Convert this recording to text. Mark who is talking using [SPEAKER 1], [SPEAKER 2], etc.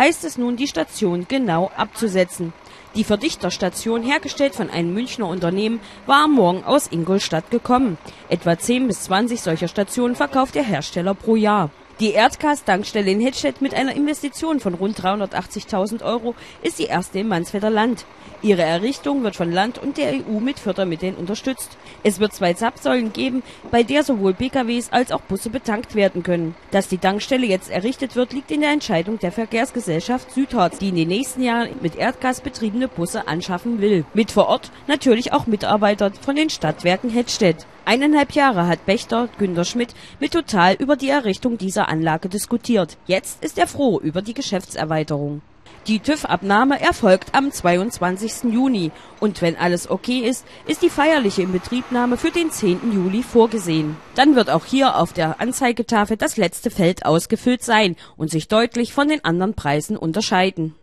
[SPEAKER 1] heißt es nun, die Station genau abzusetzen. Die Verdichterstation, hergestellt von einem Münchner Unternehmen, war am Morgen aus Ingolstadt gekommen. Etwa 10 bis 20 solcher Stationen verkauft der Hersteller pro Jahr. Die Erdgas-Tankstelle in Hettstedt mit einer Investition von rund 380.000 € ist die erste im Mansfelder Land. Ihre Errichtung wird von Land und der EU mit Fördermitteln unterstützt. Es wird 2 Zapfsäulen geben, bei der sowohl PKWs als auch Busse betankt werden können. Dass die Tankstelle jetzt errichtet wird, liegt in der Entscheidung der Verkehrsgesellschaft Südharz, die in den nächsten Jahren mit Erdgas betriebene Busse anschaffen will. Mit vor Ort natürlich auch Mitarbeiter von den Stadtwerken Hettstedt. 1,5 Jahre hat Pächter Günter Schmidt mit Total über die Errichtung dieser Anlage diskutiert. Jetzt ist er froh über die Geschäftserweiterung. Die TÜV-Abnahme erfolgt am 22. Juni und wenn alles okay ist, ist die feierliche Inbetriebnahme für den 10. Juli vorgesehen. Dann wird auch hier auf der Anzeigetafel das letzte Feld ausgefüllt sein und sich deutlich von den anderen Preisen unterscheiden.